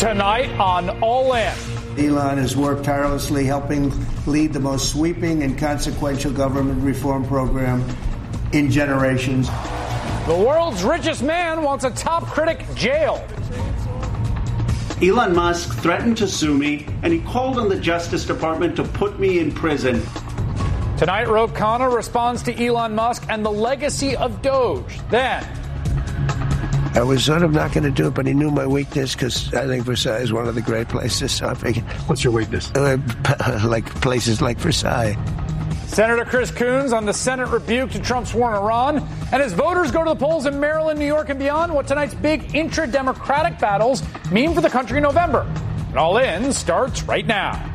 Tonight on All In. Elon has worked tirelessly helping lead the most sweeping and consequential government reform program in generations. The world's richest man wants a top critic jailed. Elon Musk threatened to sue me, and he called on the Justice Department to put me in prison. Tonight, Ro Khanna responds to Elon Musk and the legacy of Doge. Then, I was sort of not going to do it, but he knew my weakness because I think Versailles is one of the great places. So I figured, what's your weakness? Like places like Versailles. Senator Chris Coons on the Senate rebuke to Trump's war in Iran. And as voters go to the polls in Maryland, New York, and beyond, what tonight's big intra-democratic battles mean for the country in November. And All In starts right now.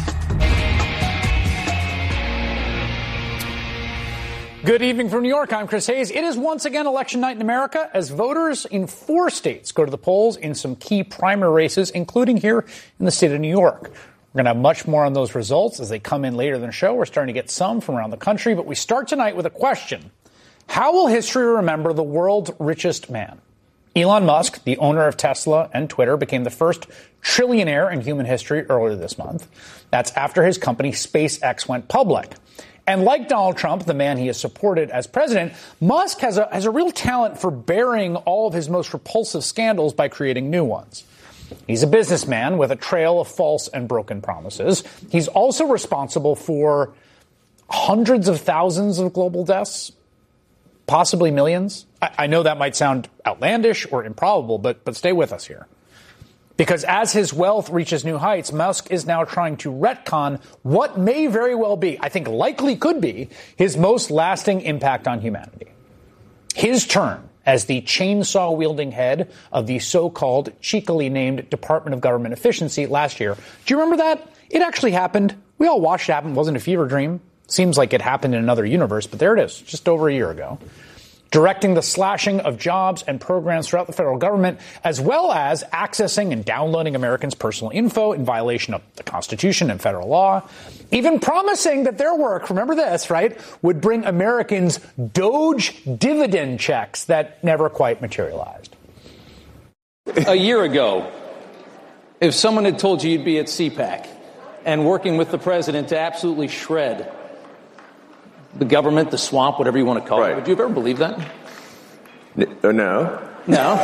Good evening from New York. I'm Chris Hayes. It is once again election night in America as voters in 4 states go to the polls in some key primary races, including here in the state of New York. We're going to have much more on those results as they come in later in the show. We're starting to get some from around the country, but we start tonight with a question. How will history remember the world's richest man? Elon Musk, the owner of Tesla and Twitter, became the first trillionaire in human history earlier this month. That's after his company SpaceX went public. And like Donald Trump, the man he has supported as president, Musk has a real talent for burying all of his most repulsive scandals by creating new ones. He's a businessman with a trail of false and broken promises. He's also responsible for hundreds of thousands of global deaths, possibly millions. I know that might sound outlandish or improbable, but stay with us here. Because as his wealth reaches new heights, Musk is now trying to retcon what may very well be, I think likely could be, his most lasting impact on humanity. His turn as the chainsaw-wielding head of the so-called cheekily named Department of Government Efficiency last year. Do you remember that? It actually happened. We all watched it happen. It wasn't a fever dream. Seems like it happened in another universe, but there it is, just over a year ago. Directing the slashing of jobs and programs throughout the federal government, as well as accessing and downloading Americans' personal info in violation of the Constitution and federal law. Even promising that their work, remember this, right, would bring Americans Doge dividend checks that never quite materialized. A year ago, if someone had told you you'd be at CPAC and working with the president to absolutely shred the government, the swamp, whatever you want to call it. Would you have ever believed that? No. No?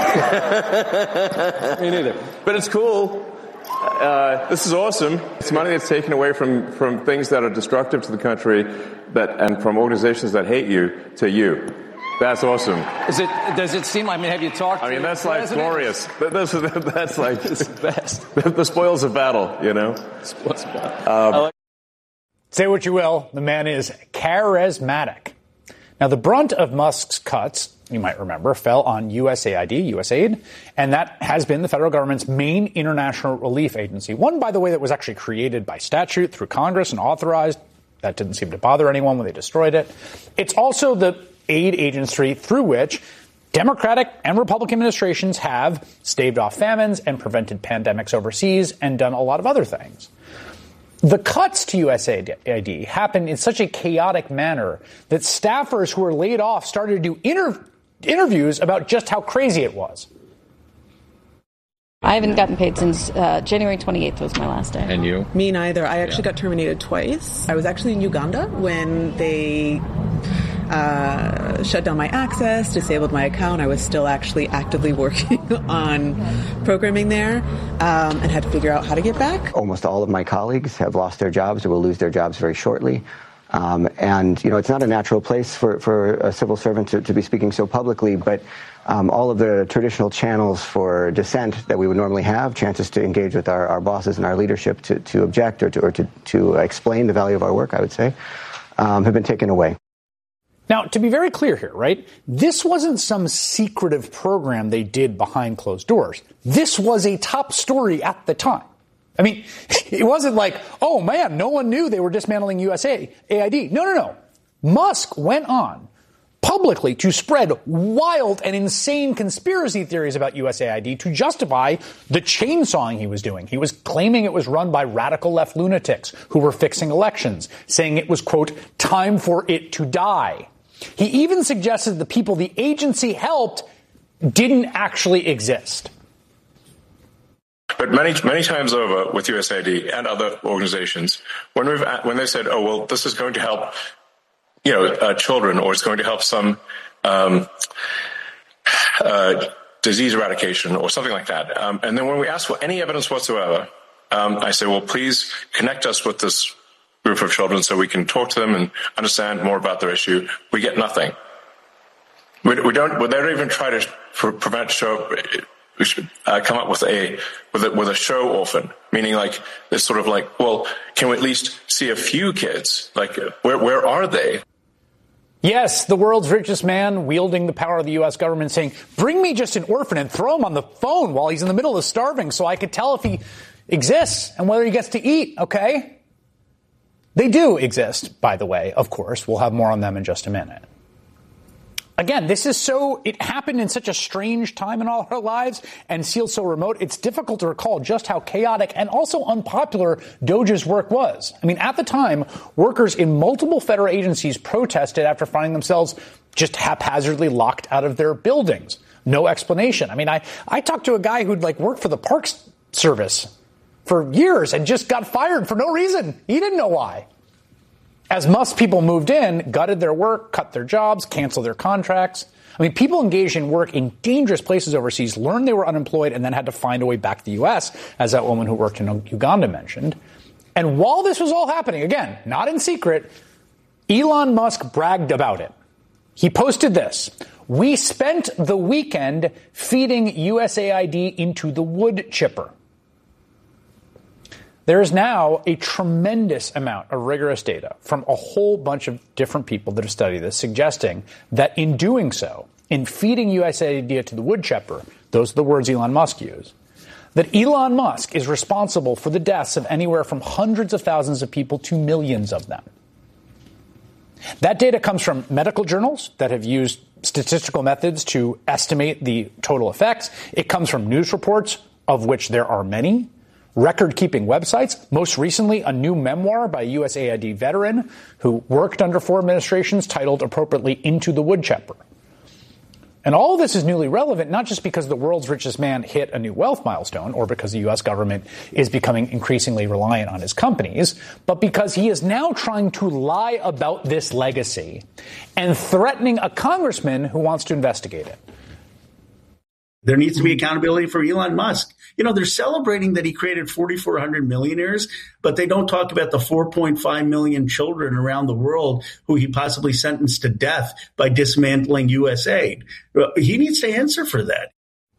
Me neither. But it's cool. This is awesome. It's money that's taken away from things that are destructive to the country and from organizations that hate you to you. That's awesome. Does it seem like, have you talked to that's the like president? glorious. That's like It's the best. The spoils of battle, you know? Spoils of battle. Say what you will, the man is charismatic. Now, the brunt of Musk's cuts, you might remember, fell on USAID, and that has been the federal government's main international relief agency. One, by the way, that was actually created by statute through Congress and authorized. That didn't seem to bother anyone when they destroyed it. It's also the aid agency through which Democratic and Republican administrations have staved off famines and prevented pandemics overseas and done a lot of other things. The cuts to USAID happened in such a chaotic manner that staffers who were laid off started to do interviews about just how crazy it was. I haven't gotten paid since January 28th was my last day. And you? Me neither. I actually got terminated twice. I was actually in Uganda when they shut down my access, disabled my account. I was still actually actively working on programming there and had to figure out how to get back. Almost all of my colleagues have lost their jobs or will lose their jobs very shortly. And, it's not a natural place for a civil servant to be speaking so publicly, but all of the traditional channels for dissent that we would normally have, chances to engage with our bosses and our leadership to object or to explain the value of our work, I would say, have been taken away. Now, to be very clear here, right, this wasn't some secretive program they did behind closed doors. This was a top story at the time. I mean, it wasn't like, oh, man, no one knew they were dismantling USAID. No. Musk went on publicly to spread wild and insane conspiracy theories about USAID to justify the chainsawing he was doing. He was claiming it was run by radical left lunatics who were fixing elections, saying it was, quote, time for it to die. He even suggested the people the agency helped didn't actually exist. But many times over with USAID and other organizations, when they said, oh, well, this is going to help, children, or it's going to help some disease eradication or something like that. And then when we ask for any evidence whatsoever, I say, well, please connect us with this group of children so we can talk to them and understand more about their issue. We get nothing. They don't even try to prevent we should come up with a show orphan, meaning like this sort of like, well, can we at least see a few kids? Like, where are they? Yes, the world's richest man wielding the power of the U.S. government saying, bring me just an orphan and throw him on the phone while he's in the middle of starving so I could tell if he exists and whether he gets to eat, okay? They do exist, by the way, of course. We'll have more on them in just a minute. Again, it happened in such a strange time in all our lives and feels so remote, it's difficult to recall just how chaotic and also unpopular DOGE's work was. I mean, at the time, workers in multiple federal agencies protested after finding themselves just haphazardly locked out of their buildings. No explanation. I mean, I talked to a guy who'd worked for the Parks Service for years and just got fired for no reason. He didn't know why. As Musk people moved in, gutted their work, cut their jobs, canceled their contracts. I mean, people engaged in work in dangerous places overseas learned they were unemployed and then had to find a way back to the U.S., as that woman who worked in Uganda mentioned. And while this was all happening, again, not in secret, Elon Musk bragged about it. He posted this: "We spent the weekend feeding USAID into the wood chipper." There is now a tremendous amount of rigorous data from a whole bunch of different people that have studied this, suggesting that in doing so, in feeding USAID to the wood chipper, those are the words Elon Musk used, that Elon Musk is responsible for the deaths of anywhere from hundreds of thousands of people to millions of them. That data comes from medical journals that have used statistical methods to estimate the total effects. It comes from news reports, of which there are many. Record-keeping websites, most recently a new memoir by a USAID veteran who worked under 4 administrations titled appropriately Into the Wood Chipper. And all of this is newly relevant, not just because the world's richest man hit a new wealth milestone or because the U.S. government is becoming increasingly reliant on his companies, but because he is now trying to lie about this legacy and threatening a congressman who wants to investigate it. There needs to be accountability for Elon Musk. They're celebrating that he created 4,400 millionaires, but they don't talk about the 4.5 million children around the world who he possibly sentenced to death by dismantling USAID. He needs to answer for that.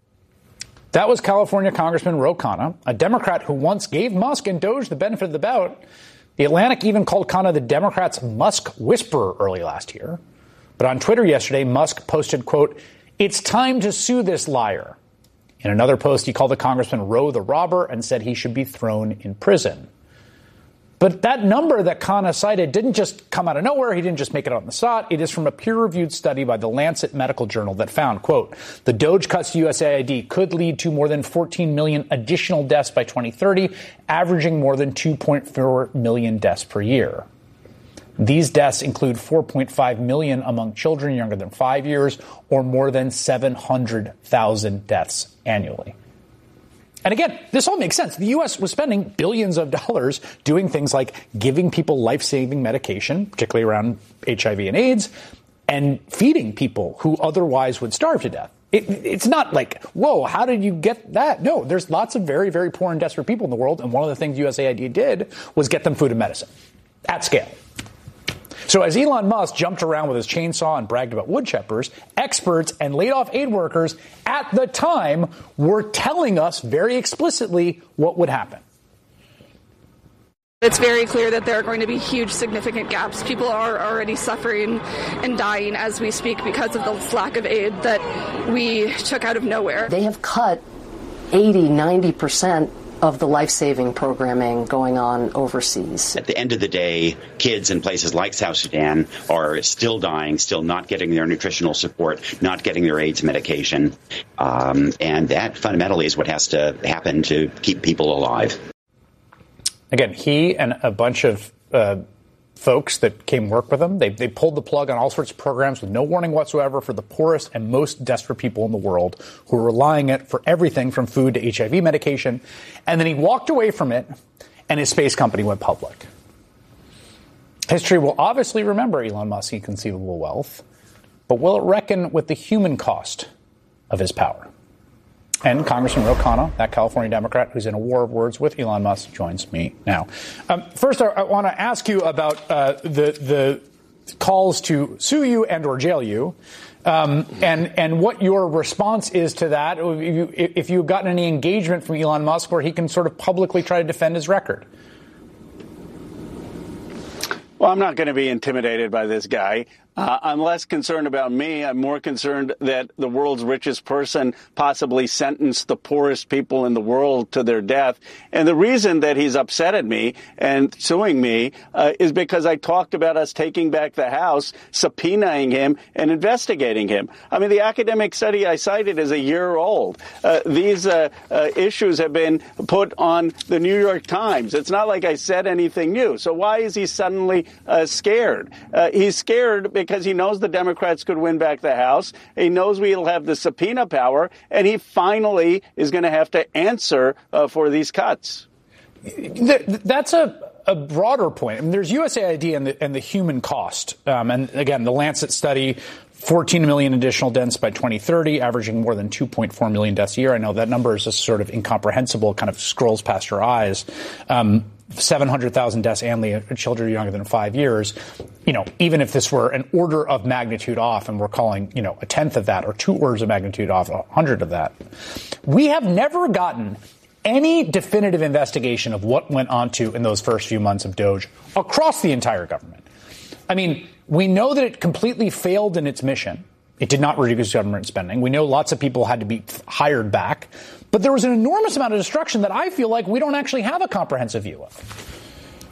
That was California Congressman Ro Khanna, a Democrat who once gave Musk and Doge the benefit of the doubt. The Atlantic even called Khanna the Democrats' Musk whisperer early last year. But on Twitter yesterday, Musk posted, quote, "It's time to sue this liar." In another post, he called the congressman Roe the robber and said he should be thrown in prison. But that number that Khanna cited didn't just come out of nowhere. He didn't just make it on the spot. It is from a peer-reviewed study by the Lancet Medical Journal that found, quote, "The DOGE cuts to USAID could lead to more than 14 million additional deaths by 2030, averaging more than 2.4 million deaths per year. These deaths include 4.5 million among children younger than 5 years, or more than 700,000 deaths annually." And again, this all makes sense. The U.S. was spending billions of dollars doing things like giving people life-saving medication, particularly around HIV and AIDS, and feeding people who otherwise would starve to death. It's not like, whoa, how did you get that? No, there's lots of very, very poor and desperate people in the world, and one of the things USAID did was get them food and medicine at scale. So as Elon Musk jumped around with his chainsaw and bragged about wood chippers, experts and laid-off aid workers at the time were telling us very explicitly what would happen. It's very clear that there are going to be huge, significant gaps. People are already suffering and dying as we speak because of the lack of aid that we took out of nowhere. They have cut 80-90% of the life-saving programming going on overseas. At the end of the day, kids in places like South Sudan are still dying, still not getting their nutritional support, not getting their AIDS medication. And that fundamentally is what has to happen to keep people alive. Again, he and a bunch of folks that came work with him. They pulled the plug on all sorts of programs with no warning whatsoever for the poorest and most desperate people in the world who were relying on it for everything from food to HIV medication. And then he walked away from it, and his space company went public. History will obviously remember Elon Musk's inconceivable wealth, but will it reckon with the human cost of his power? And Congressman Ro Khanna, that California Democrat who's in a war of words with Elon Musk, joins me now. First, I want to ask you about the calls to sue you and or jail you, and what your response is to that, if you've gotten any engagement from Elon Musk where he can sort of publicly try to defend his record. Well, I'm not going to be intimidated by this guy. I'm less concerned about me. I'm more concerned that the world's richest person possibly sentenced the poorest people in the world to their death. And the reason that he's upset at me and suing me is because I talked about us taking back the House, subpoenaing him, and investigating him. I mean, the academic study I cited is a year old. These issues have been put on the New York Times. It's not like I said anything new. So why is he suddenly scared? He's scared because he knows the Democrats could win back the House. He knows we'll have the subpoena power, and he finally is going to have to answer for these cuts. That's a broader point. I mean, there's USAID and the human cost. And again, the Lancet study, 14 million additional deaths by 2030, averaging more than 2.4 million deaths a year. I know that number is just sort of incomprehensible, kind of scrolls past your eyes. 700,000 deaths annually of children younger than 5 years. You know, even if this were an order of magnitude off, and we're calling, you know, a tenth of that or 2 orders of magnitude off, 100 of that, we have never gotten any definitive investigation of what went on in those first few months of Doge across the entire government. I mean, we know that it completely failed in its mission. It did not reduce government spending. We know lots of people had to be hired back. But there was an enormous amount of destruction that I feel like we don't actually have a comprehensive view of.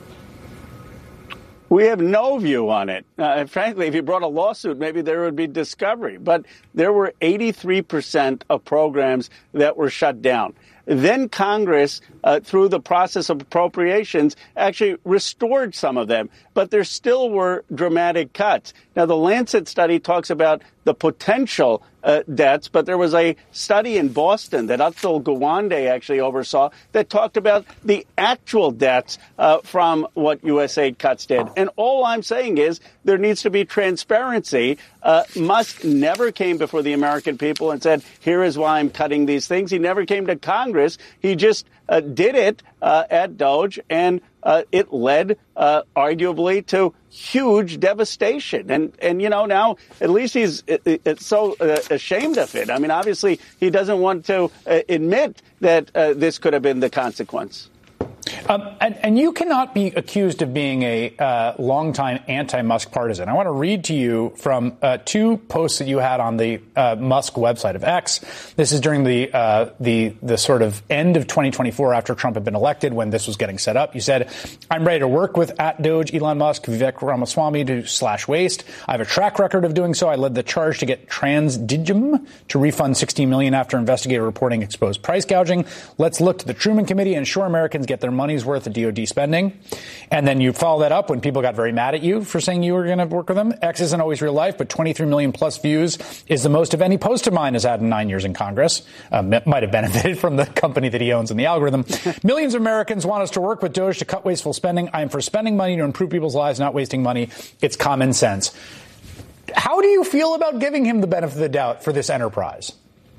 We have no view on it. Frankly, if you brought a lawsuit, maybe there would be discovery. But there were 83% of programs that were shut down. Then Congress, through the process of appropriations, actually restored some of them. But there still were dramatic cuts. Now, the Lancet study talks about the potential debts, but there was a study in Boston that Atul Gawande actually oversaw that talked about the actual debts from what USAID cuts did. And all I'm saying is there needs to be transparency. Musk never came before the American people and said, here is why I'm cutting these things. He never came to Congress. He just did it at Doge, and it led arguably to huge devastation. And you know, now at least he's so ashamed of it. I mean, obviously, he doesn't want to admit that this could have been the consequence. And you cannot be accused of being a longtime anti-Musk partisan. I want to read to you from 2 posts that you had on the Musk website of X. This is during the sort of end of 2024 after Trump had been elected, when this was getting set up. You said, I'm ready to work with @Doge, Elon Musk, Vivek Ramaswamy to slash waste. I have a track record of doing so. I led the charge to get Transdigm to refund $16 million after investigator reporting exposed price gouging. Let's look to the Truman Committee and ensure Americans get their money's worth of DOD spending. And then you follow that up when people got very mad at you for saying you were going to work with them. X isn't always real life, but 23 million plus views is the most of any post of mine has had in 9 years in Congress. Might have benefited from the company that he owns and the algorithm. Millions of Americans want us to work with Doge to cut wasteful spending. I am for spending money to improve people's lives, not wasting money. It's common sense. How do you feel about giving him the benefit of the doubt for this enterprise?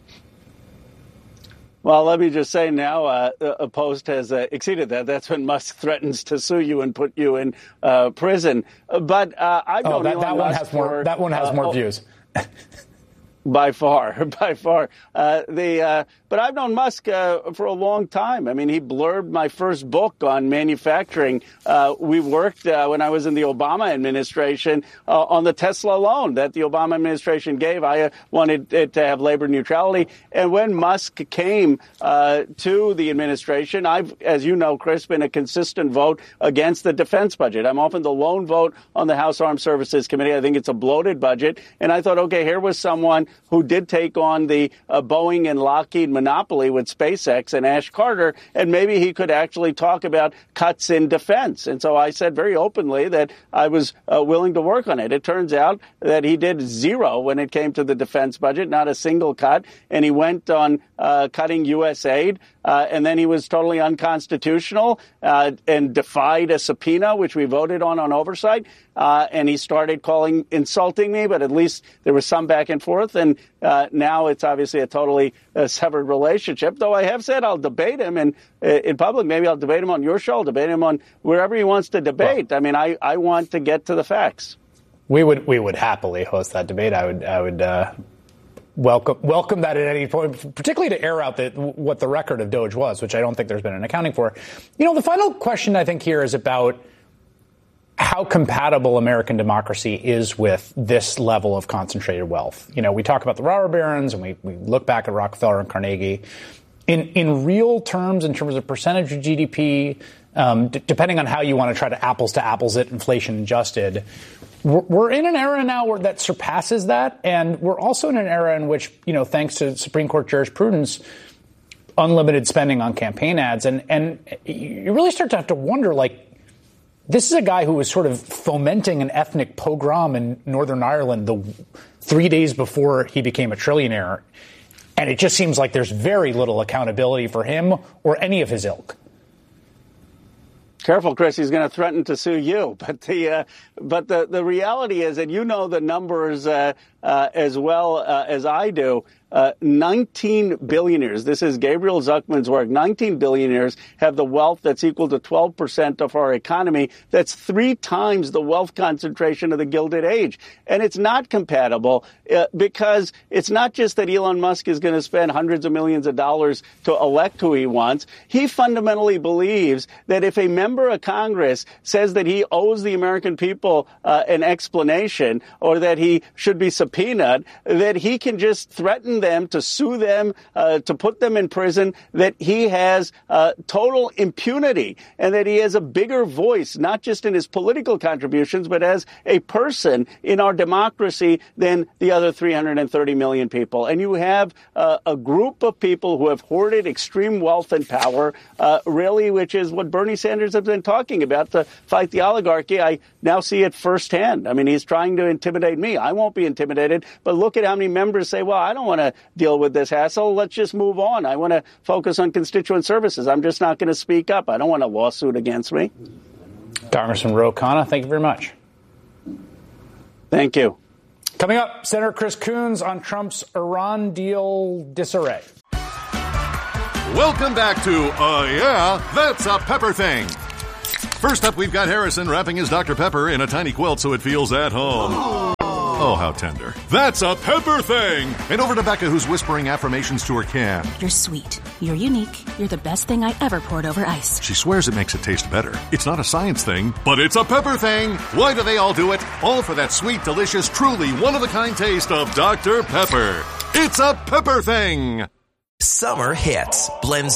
Well, let me just say now, a post has exceeded that. That's when Musk threatens to sue you and put you in prison. But I've known Elon Musk that one has more views. By far. But I've known Musk for a long time. I mean, he blurbed my first book on manufacturing. We worked when I was in the Obama administration on the Tesla loan that the Obama administration gave. I wanted it to have labor neutrality. And when Musk came to the administration, I've, as you know, Chris, been a consistent vote against the defense budget. I'm often the lone vote on the House Armed Services Committee. I think it's a bloated budget. And I thought, okay, here was someone who did take on the Boeing and Lockheed monopoly with SpaceX and Ash Carter, and maybe he could actually talk about cuts in defense. And so I said very openly that I was willing to work on it. It turns out that he did zero when it came to the defense budget, not a single cut, and he went on cutting U.S. aid. And then he was totally unconstitutional and defied a subpoena, which we voted on oversight. And he started insulting me, but at least there was some back and forth. And now it's obviously a totally severed relationship, though I have said I'll debate him in public. Maybe I'll debate him on your show, debate him on wherever he wants to debate. Well, I mean, I want to get to the facts. We would happily host that debate. I would welcome that at any point, particularly to air out what the record of Doge was, which I don't think there's been an accounting for. The final question I think here is about how compatible American democracy is with this level of concentrated wealth. We talk about the robber barons and we look back at Rockefeller and Carnegie. In real terms, in terms of percentage of GDP, depending on how you want to try to apples it, inflation adjusted, we're in an era now that surpasses that. And we're also in an era in which, thanks to Supreme Court jurisprudence, unlimited spending on campaign ads. And you really start to have to wonder, this is a guy who was sort of fomenting an ethnic pogrom in Northern Ireland 3 days before he became a trillionaire. And it just seems like there's very little accountability for him or any of his ilk. Careful, Chris. He's going to threaten to sue you. But the reality is that the numbers as well as I do. 19 billionaires. This is Gabriel Zuckman's work. 19 billionaires have the wealth that's equal to 12% of our economy. That's 3 times the wealth concentration of the Gilded Age. And it's not compatible because it's not just that Elon Musk is going to spend hundreds of millions of dollars to elect who he wants. He fundamentally believes that if a member of Congress says that he owes the American people an explanation or that he should be subpoenaed, that he can just threaten them, to sue them, to put them in prison, that he has total impunity and that he has a bigger voice, not just in his political contributions, but as a person in our democracy than the other 330 million people. And you have a group of people who have hoarded extreme wealth and power, really, which is what Bernie Sanders has been talking about to fight the oligarchy. I now see it firsthand. I mean, he's trying to intimidate me. I won't be intimidated, but look at how many members say, well, I don't want to deal with this hassle. Let's just move on. I want to focus on constituent services. I'm just not going to speak up. I don't want a lawsuit against me. Congressman Ro Khanna, thank you very much. Thank you. Coming up, Senator Chris Coons on Trump's Iran deal disarray. Welcome back to Yeah, That's a Pepper Thing. First up, we've got Harrison wrapping his Dr. Pepper in a tiny quilt so it feels at home. Oh, how tender. That's a Pepper Thing! And over to Becca, who's whispering affirmations to her can. You're sweet. You're unique. You're the best thing I ever poured over ice. She swears it makes it taste better. It's not a science thing, but it's a Pepper Thing! Why do they all do it? All for that sweet, delicious, truly one-of-a-kind taste of Dr. Pepper. It's a Pepper Thing! Summer hits. Blends